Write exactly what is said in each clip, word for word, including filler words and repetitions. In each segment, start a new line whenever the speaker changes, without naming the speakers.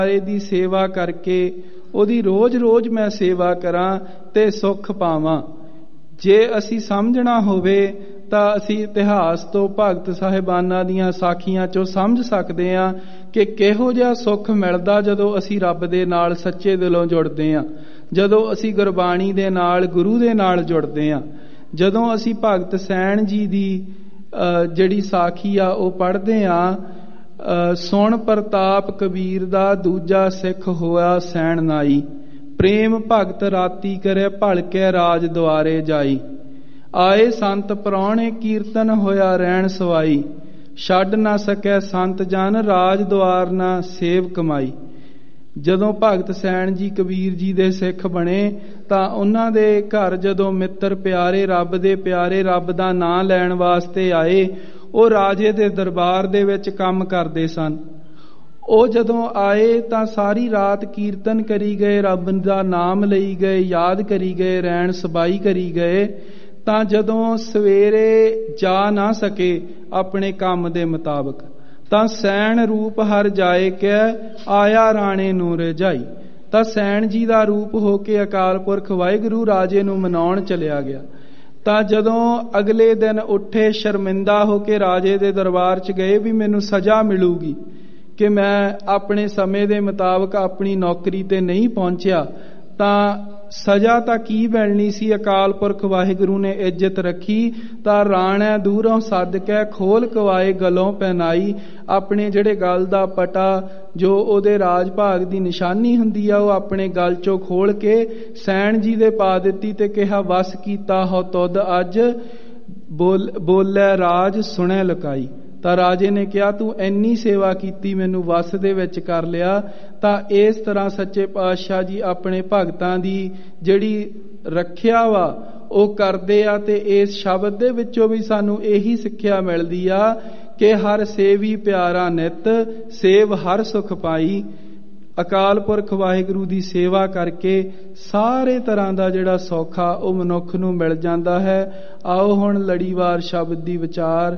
ਦੀ ਸੇਵਾ ਕਰਕੇ ਉਹਦੀ ਰੋਜ਼ ਰੋਜ਼ ਮੈਂ ਸੇਵਾ ਕਰਾਂ ਤੇ ਸੁੱਖ ਪਾਵਾਂ। ਜੇ ਅਸੀਂ ਸਮਝਣਾ ਹੋਵੇ ਤਾਂ ਅਸੀਂ ਇਤਿਹਾਸ ਤੋਂ ਭਗਤ ਸਾਹਿਬਾਨਾਂ ਦੀਆਂ ਸਾਖੀਆਂ ਚੋਂ ਸਮਝ ਸਕਦੇ ਹਾਂ ਕਿ ਕਿਹੋ ਜਿਹਾ ਸੁੱਖ ਮਿਲਦਾ ਜਦੋਂ ਅਸੀਂ ਰੱਬ ਦੇ ਨਾਲ ਸੱਚੇ ਦਿਲੋਂ ਜੁੜਦੇ ਹਾਂ, ਜਦੋਂ ਅਸੀਂ ਗੁਰਬਾਣੀ ਦੇ ਨਾਲ ਗੁਰੂ ਦੇ ਨਾਲ ਜੁੜਦੇ ਹਾਂ। ਜਦੋਂ ਅਸੀਂ ਭਗਤ ਸੈਣ ਜੀ ਦੀ ਜਿਹੜੀ ਸਾਖੀ ਆ ਉਹ ਪੜ੍ਹਦੇ ਹਾਂ, ਸੁਣ ਪ੍ਰਤਾਪ ਕਬੀਰ ਦਾ ਦੂਜਾ ਸਿੱਖ ਹੋਇਆ ਸੈਣ ਨਾਈ, ਪ੍ਰੇਮ ਭਗਤ ਰਾਤੀ ਕਰੇ ਭਲਕੇ ਰਾਜ ਦੁਆਰੇ ਜਾਈ, ਆਏ ਸੰਤ ਪ੍ਰਾਹੁਣੇ ਕੀਰਤਨ ਹੋਇਆ ਰਹਿਣ ਸਵਾਈ, ਛੱਡ ਨਾ ਸਕੈ ਸੰਤ ਜਨ ਰਾਜ ਦੁਆਰ ਨਾ ਸੇਵ ਕਮਾਈ। ਜਦੋਂ ਭਗਤ ਸੈਣ ਜੀ ਕਬੀਰ ਜੀ ਦੇ ਸਿੱਖ ਬਣੇ ਤਾਂ ਉਹਨਾਂ ਦੇ ਘਰ ਜਦੋਂ ਮਿੱਤਰ ਪਿਆਰੇ, ਰੱਬ ਦੇ ਪਿਆਰੇ, ਰੱਬ ਦਾ ਨਾਂ ਲੈਣ ਵਾਸਤੇ ਆਏ, ਉਹ ਰਾਜੇ ਦੇ ਦਰਬਾਰ ਦੇ ਵਿੱਚ ਕੰਮ ਕਰਦੇ ਸਨ। ਉਹ ਜਦੋਂ ਆਏ ਤਾਂ ਸਾਰੀ ਰਾਤ ਕੀਰਤਨ ਕਰੀ ਗਏ, ਰੱਬ ਦਾ ਨਾਮ ਲਈ ਗਏ, ਯਾਦ ਕਰੀ ਗਏ, ਰਹਿਣ ਸਬਾਈ ਕਰੀ ਗਏ। ਤਾਂ ਜਦੋਂ ਸਵੇਰੇ ਜਾ ਨਾ ਸਕੇ ਆਪਣੇ ਕੰਮ ਦੇ ਮੁਤਾਬਕ ਤਾਂ ਸੈਣ ਰੂਪ ਹਰ ਜਾਏ ਕਿ ਆਇਆ ਰਾਣੇ ਨੂੰ ਰਜਾਈ, ਤਾਂ ਸੈਣ ਜੀ ਦਾ ਰੂਪ ਹੋ ਕੇ ਅਕਾਲ ਪੁਰਖ ਵਾਹਿਗੁਰੂ ਰਾਜੇ ਨੂੰ ਮਨਾਉਣ ਚਲਿਆ ਗਿਆ। ਤਾਂ ਜਦੋਂ ਅਗਲੇ ਦਿਨ ਉੱਠੇ ਸ਼ਰਮਿੰਦਾ ਹੋ ਕੇ ਰਾਜੇ ਦੇ ਦਰਬਾਰ 'ਚ ਗਏ ਵੀ ਮੈਨੂੰ ਸਜ਼ਾ ਮਿਲੂਗੀ ਕਿ ਮੈਂ ਆਪਣੇ ਸਮੇਂ ਦੇ ਮੁਤਾਬਕ ਆਪਣੀ ਨੌਕਰੀ ਤੇ ਨਹੀਂ ਪਹੁੰਚਿਆ, ਤਾਂ ਸਜ਼ਾ ਤਾਂ ਕੀ ਮਿਲਣੀ ਸੀ। ਅਕਾਲ ਪੁਰਖ ਵਾਹਿਗੁਰੂ ਨੇ ਇੱਜ਼ਤ ਰੱਖੀ ਤਾਂ ਰਾਣੈ ਦੂਰੋਂ ਸੱਦ ਕੇ ਖੋਲ ਕਵਾਏ ਗਲੋਂ ਪਹਿਨਾਈ, ਆਪਣੇ ਜਿਹੜੇ ਗਲ ਦਾ ਪਟਾ ਜੋ ਉਹਦੇ ਰਾਜ ਭਾਗ ਦੀ ਨਿਸ਼ਾਨੀ ਹੁੰਦੀ ਆ ਉਹ ਆਪਣੇ ਗਲ ਚੋਂ ਖੋਲ ਕੇ ਸੈਣ ਜੀ ਦੇ ਪਾ ਦਿੱਤੀ ਤੇ ਕਿਹਾ ਵਸ ਕੀਤਾ ਹੋ ਤੁਧ ਅੱਜ, ਬੋਲ ਬੋਲੇ ਰਾਜ ਸੁਣੈ ਲੁਕਾਈ। ਤਾਂ ਰਾਜੇ ਨੇ ਕਿਹਾ ਤੂੰ ਇੰਨੀ ਸੇਵਾ ਕੀਤੀ, ਮੈਨੂੰ ਵਸ ਦੇ ਵਿੱਚ ਕਰ ਲਿਆ। ਤਾਂ ਇਸ ਤਰ੍ਹਾਂ ਸੱਚੇ ਪਾਤਸ਼ਾਹ ਜੀ ਆਪਣੇ ਭਗਤਾਂ ਦੀ ਜਿਹੜੀ ਰੱਖਿਆ ਵਾ ਉਹ ਕਰਦੇ ਆ। ਤੇ ਇਸ ਸ਼ਬਦ ਦੇ ਵਿੱਚੋਂ ਵੀ ਸਾਨੂੰ ਇਹੀ ਸਿੱਖਿਆ ਮਿਲਦੀ ਆ ਕਿ ਹਰ ਸੇਵੀ ਪਿਆਰਾ ਨਿਤ, ਸੇਵ ਹਰ ਸੁਖ ਪਾਈ। ਅਕਾਲ ਪੁਰਖ ਵਾਹਿਗੁਰੂ ਦੀ ਸੇਵਾ ਕਰਕੇ ਸਾਰੇ ਤਰ੍ਹਾਂ ਦਾ ਜਿਹੜਾ ਸੌਖਾ ਉਹ ਮਨੁੱਖ ਨੂੰ ਮਿਲ ਜਾਂਦਾ ਹੈ। ਆਓ ਹੁਣ ਲੜੀਵਾਰ ਸ਼ਬਦ ਦੀ ਵਿਚਾਰ।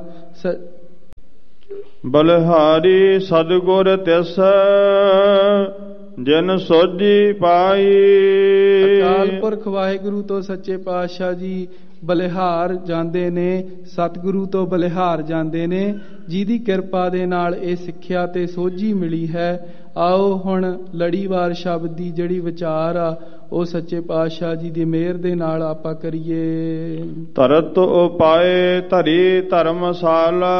ਬਲਿਹਾਰੀ ਸਤਿਗੁਰ ਤਿਸ ਜਿਨ ਸੋਝੀ ਪਾਈ।
ਅਕਾਲ ਪੁਰਖ ਵਾਹਿਗੁਰੂ ਤੋਂ ਸੱਚੇ ਪਾਤਸ਼ਾਹ ਜੀ ਬਲਿਹਾਰ ਜਾਂਦੇ ਨੇ, ਸਤਿਗੁਰੂ ਤੋਂ ਬਲਿਹਾਰ ਜਾਂਦੇ ਨੇ, ਜਿਹਦੀ ਕਿਰਪਾ ਦੇ ਨਾਲ ਇਹ ਸਿੱਖਿਆ ਤੇ ਸੋਝੀ ਮਿਲੀ ਹੈ। ਆਓ ਹੁਣ ਲੜੀਵਾਰ ਸ਼ਬਦ ਦੀ ਜਿਹੜੀ ਵਿਚਾਰ ਆ ਉਹ ਸੱਚੇ ਪਾਤਸ਼ਾਹ ਜੀ ਦੀ ਮਿਹਰ ਦੇ ਨਾਲ ਆਪਾਂ ਕਰੀਏ।
ਧਰਤ ਉਪਾਏ ਧਰੀ ਧਰਮਸ਼ਾਲਾ।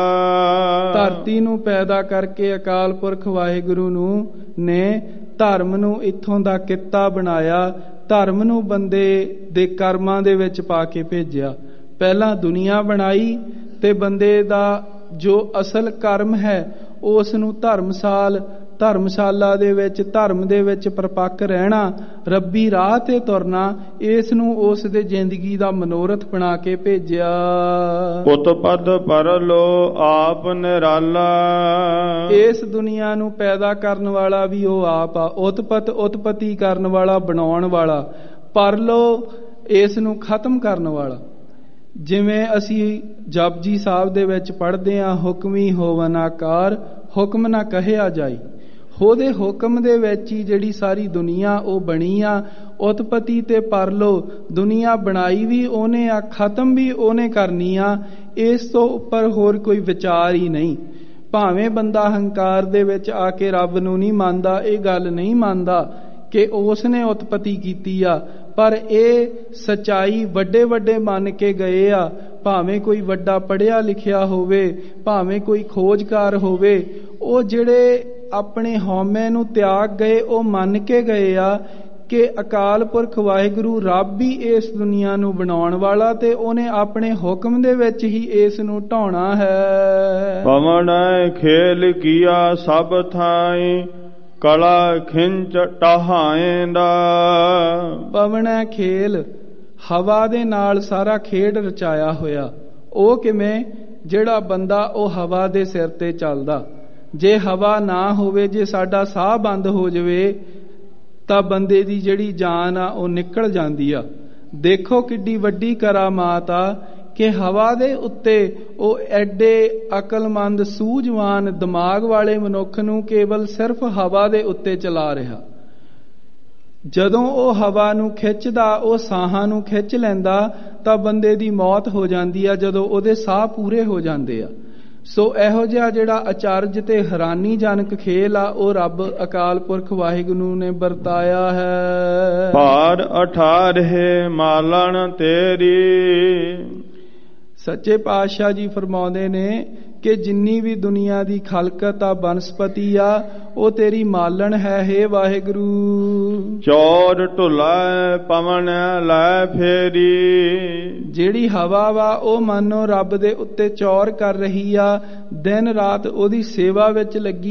ਧਰਤੀ ਨੂੰ ਪੈਦਾ ਕਰਕੇ ਅਕਾਲ ਪੁਰਖ ਵਾਹਿਗੁਰੂ ਨੂੰ ਨੇ ਧਰਮ ਨੂੰ ਇੱਥੋਂ ਦਾ ਕਿੱਤਾ ਬਣਾਇਆ, ਧਰਮ ਨੂੰ ਬੰਦੇ ਦੇ ਕਰਮਾਂ ਦੇ ਵਿੱਚ ਪਾ ਕੇ ਭੇਜਿਆ। ਪਹਿਲਾਂ ਦੁਨੀਆ ਬਣਾਈ ਤੇ ਬੰਦੇ ਦਾ ਜੋ ਅਸਲ ਕਰਮ ਹੈ ਉਸ ਨੂੰ ਧਰਮਸਾਲ ਧਰਮਸ਼ਾਲਾ ਦੇ ਵਿੱਚ, ਧਰਮ ਦੇ ਵਿੱਚ ਪਰਪੱਕ ਰਹਿਣਾ, ਰੱਬੀ ਰਾਹ ਤੇ ਤੁਰਨਾ, ਇਸ ਨੂੰ ਉਸ ਦੇ ਜ਼ਿੰਦਗੀ ਦਾ ਮਨੋਰਥ ਬਣਾ ਕੇ ਭੇਜਿਆ।
ਉਤਪਦ ਪਰਲੋ ਆਪ ਨਿਰਾਲਾ।
ਇਸ ਦੁਨੀਆ ਨੂੰ ਪੈਦਾ ਕਰਨ ਵਾਲਾ ਵੀ ਉਹ ਆਪ ਆ, ਉਤਪਤ ਉਤਪਤੀ ਕਰਨ ਵਾਲਾ, ਬਣਾਉਣ ਵਾਲਾ, ਪਰਲੋ ਇਸ ਨੂੰ ਖਤਮ ਕਰਨ ਵਾਲਾ। ਜਿਵੇਂ ਅਸੀਂ ਜਪਜੀ ਸਾਹਿਬ ਦੇ ਵਿੱਚ ਪੜ੍ਹਦੇ ਹਾਂ, ਹੁਕਮੀ ਹੋਵਨ ਆਕਾਰ ਹੁਕਮ ਨਾ ਕਹਿਆ ਜਾਈ। ਉਹਦੇ ਹੁਕਮ ਦੇ ਵਿੱਚ ਹੀ ਜਿਹੜੀ ਸਾਰੀ ਦੁਨੀਆ ਉਹ ਬਣੀ ਆ। ਉਤਪਤੀ ਤੇ ਪਰਲੋ ਦੁਨੀਆ ਬਣਾਈ ਵੀ ਉਹਨੇ ਆ, ਖਤਮ ਵੀ ਉਹਨੇ ਕਰਨੀ ਆ। ਇਸ ਤੋਂ ਉੱਪਰ ਹੋਰ ਕੋਈ ਵਿਚਾਰ ਹੀ ਨਹੀਂ। ਭਾਵੇਂ ਬੰਦਾ ਹੰਕਾਰ ਦੇ ਵਿੱਚ ਆ ਕੇ ਰੱਬ ਨੂੰ ਨਹੀਂ ਮੰਨਦਾ, ਇਹ ਗੱਲ ਨਹੀਂ ਮੰਨਦਾ ਕਿ ਉਸ ਨੇ ਉਤਪਤੀ ਕੀਤੀ ਆ, ਪਰ ਇਹ ਸਚਾਈ ਵੱਡੇ ਵੱਡੇ ਮੰਨ ਕੇ ਗਏ ਆ। ਭਾਵੇਂ ਕੋਈ ਵੱਡਾ ਪੜ੍ਹਿਆ ਲਿਖਿਆ ਹੋਵੇ, ਭਾਵੇਂ ਕੋਈ ਖੋਜਕਾਰ ਹੋਵੇ, ਉਹ ਜਿਹੜੇ ਆਪਣੇ ਹਉਮੈ ਨੂੰ ਤਿਆਗ ਗਏ, ਉਹ ਮੰਨ ਕੇ ਗਏ ਆ ਕਿ ਅਕਾਲ ਪੁਰਖ ਵਾਹਿਗੁਰੂ ਰੱਬ ਹੀ ਇਸ ਦੁਨੀਆ ਨੂੰ ਬਣਾਉਣ ਵਾਲਾ ਤੇ ਉਹਨੇ ਆਪਣੇ ਹੁਕਮ ਦੇ ਵਿੱਚ ਹੀ ਇਸ ਨੂੰ ਢਾਉਣਾ ਹੈ।
ਪਵਨ ਖੇਲ ਕੀਆ ਸਭ ਥਾਈ ਕਲਾ ਖਿੰਚ ਟਹਾਏਂਦਾ।
ਪਵਨ ਖੇਲ ਹਵਾ ਦੇ ਨਾਲ ਸਾਰਾ ਖੇਡ ਰਚਾਇਆ ਹੋਇਆ। ਉਹ ਕਿਵੇਂ? ਜਿਹੜਾ ਬੰਦਾ ਉਹ ਹਵਾ ਦੇ ਸਿਰ ਤੇ ਚੱਲਦਾ। ਜੇ ਹਵਾ ਨਾ ਹੋਵੇ, ਜੇ ਸਾਡਾ ਸਾਹ ਬੰਦ ਹੋ ਜਾਵੇ ਤਾਂ ਬੰਦੇ ਦੀ ਜਿਹੜੀ ਜਾਨ ਆ ਉਹ ਨਿਕਲ ਜਾਂਦੀ ਆ। ਦੇਖੋ ਕਿੱਡੀ ਵੱਡੀ ਕਰਾਮਾਤ ਆ ਕਿ ਹਵਾ ਦੇ ਉੱਤੇ ਉਹ ਐਡੇ ਅਕਲਮੰਦ ਸੂਝਵਾਨ ਦਿਮਾਗ ਵਾਲੇ ਮਨੁੱਖ ਨੂੰ ਕੇਵਲ ਸਿਰਫ ਹਵਾ ਦੇ ਉੱਤੇ ਚਲਾ ਰਿਹਾ। ਜਦੋਂ ਉਹ ਹਵਾ ਨੂੰ ਖਿੱਚਦਾ, ਉਹ ਸਾਹਾਂ ਨੂੰ ਖਿੱਚ ਲੈਂਦਾ ਤਾਂ ਬੰਦੇ ਦੀ ਮੌਤ ਹੋ ਜਾਂਦੀ ਆ, ਜਦੋਂ ਉਹਦੇ ਸਾਹ ਪੂਰੇ ਹੋ ਜਾਂਦੇ ਆ। ਸੋ ਇਹੋ ਜਿਹਾ ਜਿਹੜਾ ਅਚਰਜ ਤੇ ਹੈਰਾਨੀਜਨਕ ਖੇਲ ਆ, ਉਹ ਰੱਬ ਅਕਾਲ ਪੁਰਖ ਵਾਹਿਗੁਰੂ ਨੇ ਵਰਤਾਇਆ ਹੈ।
ਭਾਰ ਅਠਾਰਹਿ ਮਾਲਣ ਤੇਰੀ।
ਸੱਚੇ ਪਾਤਸ਼ਾਹ ਜੀ ਫਰਮਾਉਂਦੇ ਨੇ ਕਿ ਜਿੰਨੀ ਵੀ ਦੁਨੀਆ ਦੀ ਖਲਕਤ ਆ, ਬਨਸਪਤੀ ਆ, ਉਹ ਤੇਰੀ ਮਾਲਣ ਹੈ, ਹੇ ਵਾਹਿਗੁਰੂ।
ਚੌਰ ਢੁਲਾ ਪਵਨ ਲੈ ਫੇਰੀ।
ਜਿਹੜੀ ਹਵਾ ਵਾ ਉਹ ਮਾਨੋ ਰੱਬ ਦੇ ਉੱਤੇ ਚੌਰ ਕਰ ਰਹੀ ਆ, ਦਿਨ ਰਾਤ ਉਹਦੀ ਸੇਵਾ ਵਿੱਚ ਲੱਗੀ